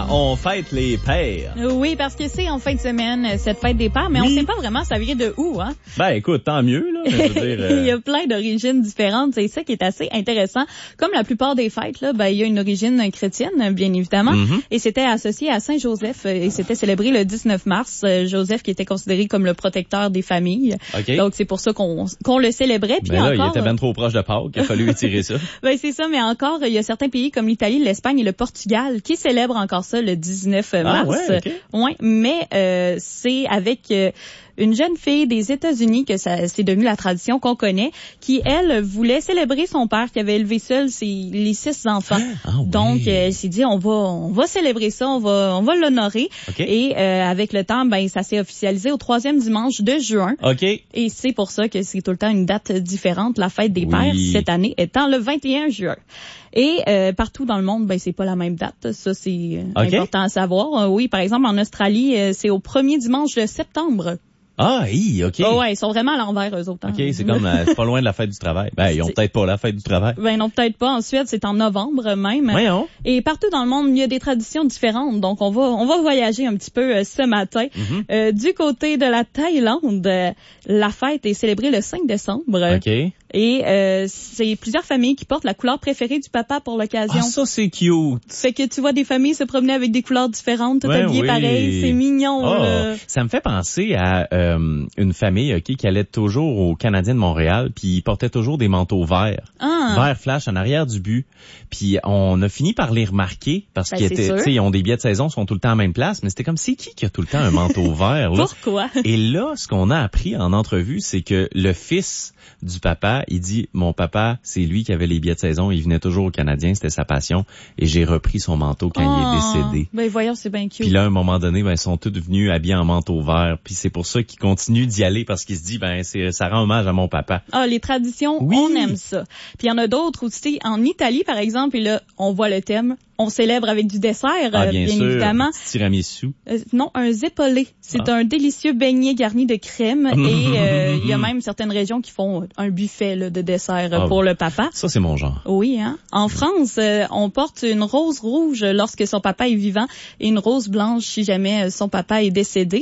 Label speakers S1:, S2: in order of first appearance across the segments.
S1: on fête les pères.
S2: Oui, parce que c'est en fin de semaine, cette fête des pères, mais on sait pas vraiment ça vient de où, hein?
S1: Ben, écoute, tant mieux, là. Je veux dire,
S2: Il y a plein d'origines différentes, c'est ça qui est assez intéressant. Comme la plupart des fêtes, là, ben, il y a une origine chrétienne, bien évidemment, et c'était associé à Saint Joseph, et c'était célébré le 19 mars. Joseph qui était considéré comme le protecteur des familles.
S1: Okay.
S2: Donc, c'est pour ça qu'on le célébrait. Puis
S1: ben là,
S2: encore,
S1: il était bien trop proche de Pâques, il a fallu étirer ça.
S2: Ben, c'est ça, mais encore, il y a certains pays comme l'Italie, l'Espagne et le Portugal qui célèbrent encore ça le 19 mars.
S1: Ah ouais, okay.
S2: Ouais, mais c'est avec une jeune fille des États-Unis que c'est devenu la tradition qu'on connaît, qui, elle, voulait célébrer son père qui avait élevé seul les 6 enfants.
S1: Ah, oui.
S2: Donc, elle s'est dit, on va célébrer ça, on va l'honorer.
S1: Okay.
S2: Et avec le temps, ben ça s'est officialisé au 3e dimanche de juin.
S1: OK.
S2: Et c'est pour ça que c'est tout le temps une date différente, la fête des pères, cette année étant le 21 juin. Et partout dans le monde, ben c'est pas la même date. Ça, c'est important à savoir. Oui, par exemple, en Australie, c'est au 1er dimanche de septembre.
S1: Ah, oui, OK.
S2: Oh, ouais, ils sont vraiment à l'envers, eux autres. Hein.
S1: OK, c'est comme pas loin de la fête du travail. Ben, ils ont peut-être pas la fête du travail.
S2: Ben non, peut-être pas. En Suède, c'est en novembre même.
S1: Voyons.
S2: Et partout dans le monde, il y a des traditions différentes. Donc, on va voyager un petit peu ce matin. Du côté de la Thaïlande, la fête est célébrée le 5 décembre.
S1: OK.
S2: Et c'est plusieurs familles qui portent la couleur préférée du papa pour l'occasion.
S1: Ah, ça, c'est cute.
S2: Fait que tu vois des familles se promener avec des couleurs différentes, tout habillées pareil. C'est mignon. Là.
S1: Ça me fait penser à une famille qui allait toujours au Canadien de Montréal, puis ils portaient toujours des manteaux verts. Vert flash en arrière du but. Puis on a fini par les remarquer parce qu'ils étaient, tu sais, ils ont des billets de saison, sont tout le temps à la même place, mais c'était comme c'est qui a tout le temps un manteau vert là?
S2: Pourquoi?
S1: Et là, ce qu'on a appris en entrevue, c'est que le fils du papa, il dit mon papa, c'est lui qui avait les billets de saison, il venait toujours au Canadien, c'était sa passion et j'ai repris son manteau quand il est décédé.
S2: Ben voyons, c'est bien cute.
S1: Puis là à un moment donné, ben ils sont tous venus habillés en manteau vert, puis c'est pour ça qu'ils continuent d'y aller parce qu'ils se disent ben ça rend hommage à mon papa.
S2: Ah, les traditions, on aime ça. Puis il y en a d'autres aussi en Italie par exemple, et là on voit le thème. On célèbre avec du dessert, bien sûr, évidemment.
S1: Tiramisu.
S2: Non, un zeppole. C'est un délicieux beignet garni de crème. Et il y a même certaines régions qui font un buffet là, de dessert pour le papa.
S1: Ça, c'est mon genre.
S2: Oui, hein. En France, on porte une rose rouge lorsque son papa est vivant et une rose blanche si jamais son papa est décédé.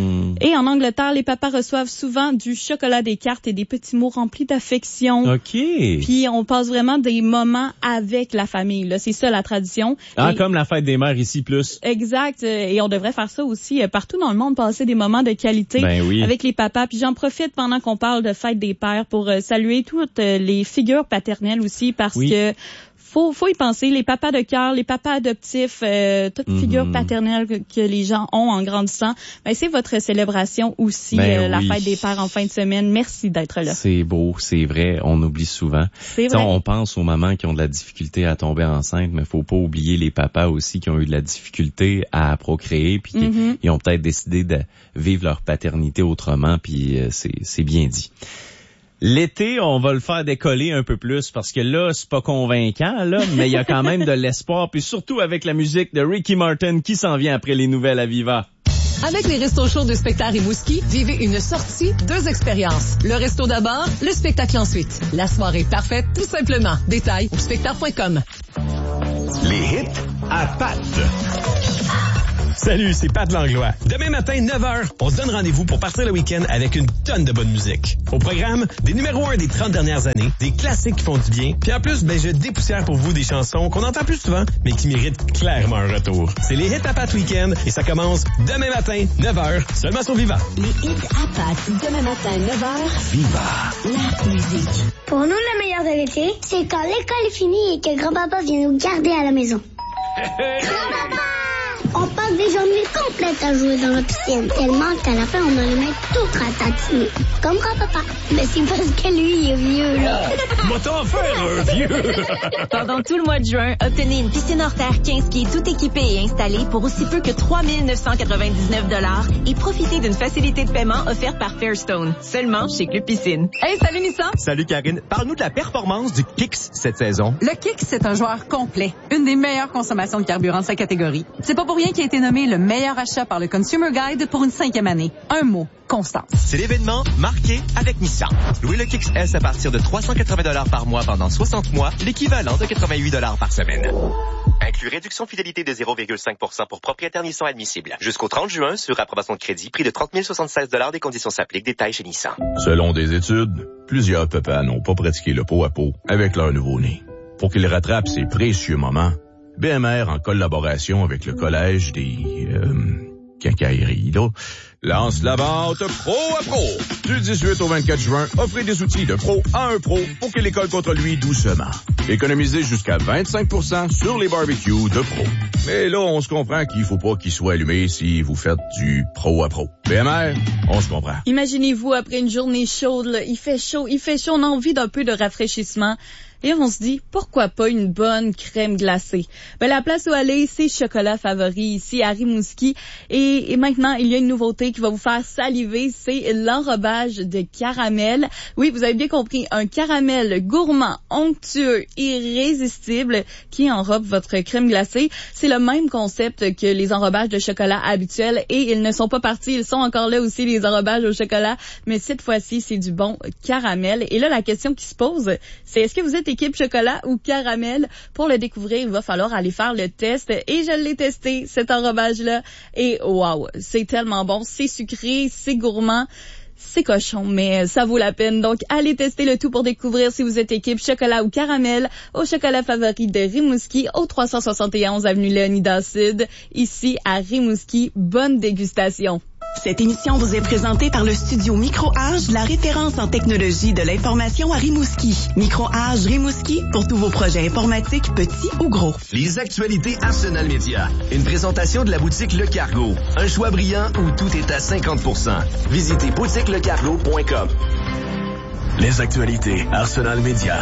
S2: Et en Angleterre, les papas reçoivent souvent du chocolat, des cartes et des petits mots remplis d'affection.
S1: OK.
S2: Puis on passe vraiment des moments avec la famille. Là, c'est ça la tradition.
S1: Comme la fête des mères ici plus.
S2: Exact. Et on devrait faire ça aussi partout dans le monde, passer des moments de qualité avec les papas. Puis j'en profite pendant qu'on parle de fête des pères pour saluer toutes les figures paternelles aussi parce que faut y penser, les papas de cœur, les papas adoptifs, toute figure paternelle que les gens ont en grandissant. Ben, c'est votre célébration aussi, la fête des pères en fin de semaine. Merci d'être là.
S1: C'est beau, c'est vrai, on oublie souvent.
S2: C'est vrai.
S1: On pense aux mamans qui ont de la difficulté à tomber enceinte, mais faut pas oublier les papas aussi qui ont eu de la difficulté à procréer, puis qui ont peut-être décidé de vivre leur paternité autrement, puis c'est bien dit. L'été, on va le faire décoller un peu plus parce que là, c'est pas convaincant, là, mais il y a quand même de l'espoir, puis surtout avec la musique de Ricky Martin qui s'en vient après les nouvelles à Viva.
S3: Avec les restos chauds de Spectacle et Rimouski, vivez une sortie, 2 expériences. Le resto d'abord, le spectacle ensuite. La soirée parfaite, tout simplement. Détails au spectacle.com.
S4: Les hits à Pat.
S5: Salut, c'est Pat Langlois. Demain matin, 9h, on se donne rendez-vous pour partir le week-end avec une tonne de bonne musique. Au programme, des numéros 1 des 30 dernières années, des classiques qui font du bien, puis en plus, je dépoussière pour vous des chansons qu'on entend plus souvent, mais qui méritent clairement un retour. C'est les hits à Pat Week-end et ça commence demain matin, 9h, seulement sur Viva.
S6: Les hits à Pat, demain matin, 9h.
S4: Viva.
S6: La musique.
S7: Pour nous, le meilleur de l'été, c'est quand l'école est finie et que grand-papa vient nous garder à la maison. Grand-papa! On passe des journées complètes à jouer dans la piscine, tellement qu'à la fin, on a les mains toutes ratatinées. Comme grand-papa. Mais c'est parce que lui, il est vieux, là.
S5: Moi t'en faire un vieux!
S8: Pendant tout le mois de juin, obtenez une piscine hors terre 15 pieds tout équipée et installée pour aussi peu que 3 999 $ et profitez d'une facilité de paiement offerte par Fairstone. Seulement chez Club Piscine.
S9: Hey, salut Nissan!
S10: Salut Karine. Parle-nous de la performance du Kicks cette saison.
S9: Le Kicks, c'est un joueur complet. Une des meilleures consommations de carburant de sa catégorie. C'est pas pour rien qu'il a été nommé le meilleur achat par le Consumer Guide pour une 5e année. Un mot, constance.
S10: C'est l'événement marqué avec Nissan. Louez le Kicks S à partir de 380 $ par mois pendant 60 mois, l'équivalent de 88 $ par semaine. Inclut réduction fidélité de 0,5% pour propriétaire Nissan admissible. Jusqu'au 30 juin, sur approbation de crédit, prix de 30 076 $. Des conditions s'appliquent. Détails chez Nissan.
S11: Selon des études, plusieurs papas n'ont pas pratiqué le pot-à-pot avec leur nouveau-né. Pour qu'ils rattrapent ces précieux moments, BMR, en collaboration avec le Collège des... quincailleries, là, lance la vente Pro à Pro. Du 18 au 24 juin, offrez des outils de pro à un pro pour qu'il les colle contre lui doucement. Économisez jusqu'à 25% sur les barbecues de pro. Mais là, on se comprend qu'il faut pas qu'il soit allumé si vous faites du pro à pro. BMR, on se comprend.
S2: Imaginez-vous, après une journée chaude, là, il fait chaud, on a envie d'un peu de rafraîchissement. Et on se dit, pourquoi pas une bonne crème glacée? Ben, la place où aller, c'est Chocolat Favori, ici à Rimouski. Et maintenant, il y a une nouveauté qui va vous faire saliver, c'est l'enrobage de caramel. Oui, vous avez bien compris, un caramel gourmand, onctueux, irrésistible qui enrobe votre crème glacée. C'est le même concept que les enrobages de chocolat habituels et ils ne sont pas partis, ils sont encore là aussi, les enrobages au chocolat. Mais cette fois-ci, c'est du bon caramel. Et là, la question qui se pose, c'est est-ce que vous êtes équipe chocolat ou caramel? Pour le découvrir, il va falloir aller faire le test. Et je l'ai testé, cet enrobage-là. Et waouh, c'est tellement bon. C'est sucré, c'est gourmand. C'est cochon, mais ça vaut la peine. Donc, allez tester le tout pour découvrir si vous êtes équipe chocolat ou caramel au Chocolat Favori de Rimouski, au 371 avenue Léonidas Sud, ici à Rimouski. Bonne dégustation.
S12: Cette émission vous est présentée par le studio Micro-Age, la référence en technologie de l'information à Rimouski. Micro-Age Rimouski, pour tous vos projets informatiques, petits ou gros.
S4: Les actualités Arsenal Média. Une présentation de la boutique Le Cargo. Un choix brillant où tout est à 50%. Visitez boutiquelecargo.com. Les actualités Arsenal Média.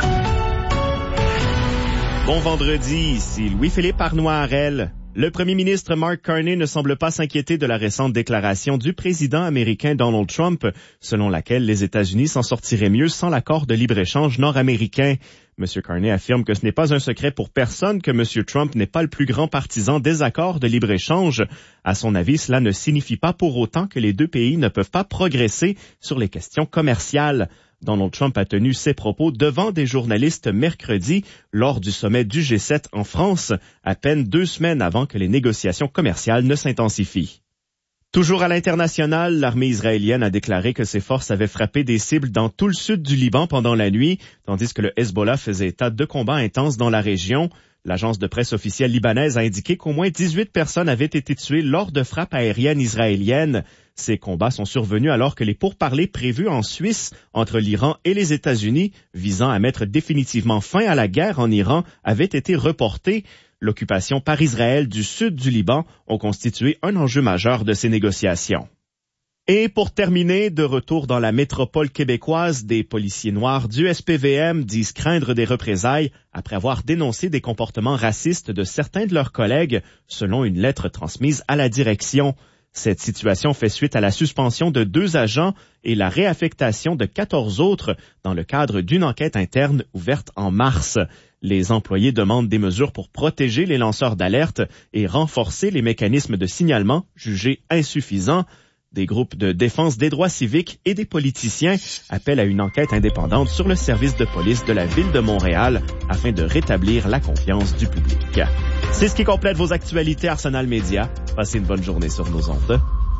S13: Bon vendredi, ici Louis-Philippe Arnoirel. Le premier ministre Mark Carney ne semble pas s'inquiéter de la récente déclaration du président américain Donald Trump, selon laquelle les États-Unis s'en sortiraient mieux sans l'accord de libre-échange nord-américain. M. Carney affirme que ce n'est pas un secret pour personne que M. Trump n'est pas le plus grand partisan des accords de libre-échange. À son avis, cela ne signifie pas pour autant que les deux pays ne peuvent pas progresser sur les questions commerciales. Donald Trump a tenu ses propos devant des journalistes mercredi lors du sommet du G7 en France, à peine 2 semaines avant que les négociations commerciales ne s'intensifient. Toujours à l'international, l'armée israélienne a déclaré que ses forces avaient frappé des cibles dans tout le sud du Liban pendant la nuit, tandis que le Hezbollah faisait état de combats intenses dans la région. L'agence de presse officielle libanaise a indiqué qu'au moins 18 personnes avaient été tuées lors de frappes aériennes israéliennes. Ces combats sont survenus alors que les pourparlers prévus en Suisse entre l'Iran et les États-Unis, visant à mettre définitivement fin à la guerre en Iran, avaient été reportés. L'occupation par Israël du sud du Liban ont constitué un enjeu majeur de ces négociations. Et pour terminer, de retour dans la métropole québécoise, des policiers noirs du SPVM disent craindre des représailles après avoir dénoncé des comportements racistes de certains de leurs collègues, selon une lettre transmise à la direction. Cette situation fait suite à la suspension de 2 agents et la réaffectation de 14 autres dans le cadre d'une enquête interne ouverte en mars. Les employés demandent des mesures pour protéger les lanceurs d'alerte et renforcer les mécanismes de signalement jugés insuffisants. Des groupes de défense des droits civiques et des politiciens appellent à une enquête indépendante sur le service de police de la Ville de Montréal afin de rétablir la confiance du public. C'est ce qui complète vos actualités Arsenal Média. Passez une bonne journée sur nos ondes.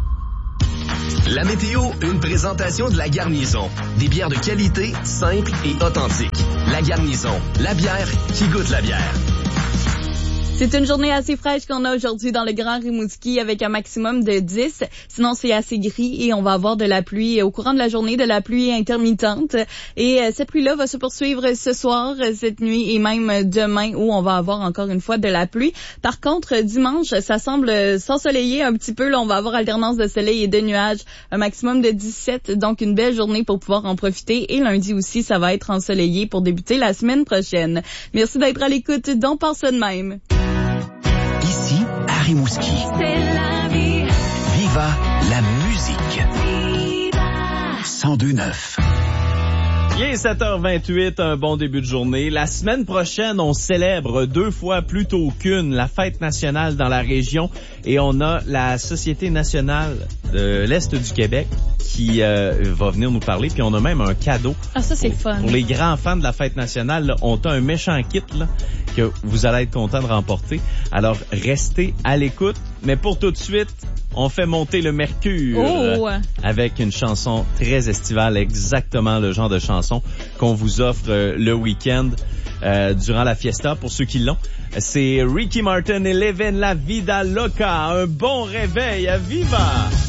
S4: La météo, une présentation de La Garnison. Des bières de qualité, simples et authentiques. La Garnison, la bière qui goûte la bière.
S2: C'est une journée assez fraîche qu'on a aujourd'hui dans le Grand Rimouski avec un maximum de 10. Sinon, c'est assez gris et on va avoir de la pluie au courant de la journée, de la pluie intermittente. Et cette pluie-là va se poursuivre ce soir, cette nuit et même demain où on va avoir encore une fois de la pluie. Par contre, dimanche, ça semble s'ensoleiller un petit peu. Là, on va avoir alternance de soleil et de nuages, un maximum de 17. Donc, une belle journée pour pouvoir en profiter. Et lundi aussi, ça va être ensoleillé pour débuter la semaine prochaine. Merci d'être à l'écoute d'On pense ça de même.
S4: Ici, à Rimouski.
S6: C'est la vie.
S4: Viva la musique.
S6: Viva.
S4: 102.9.
S1: Il est 7h28, un bon début de journée. La semaine prochaine, on célèbre 2 fois plus tôt qu'une la fête nationale dans la région et on a la Société nationale de l'Est du Québec qui va venir nous parler, puis on a même un cadeau.
S2: Ah, ça, c'est fun.
S1: Pour les grands fans de la fête nationale, là, on a un méchant kit là, que vous allez être content de remporter. Alors, restez à l'écoute. Mais pour tout de suite, on fait monter le mercure avec une chanson très estivale, exactement le genre de chanson qu'on vous offre le week-end durant la fiesta, pour ceux qui l'ont. C'est Ricky Martin et Leven La Vida Loca. Un bon réveil, à viva!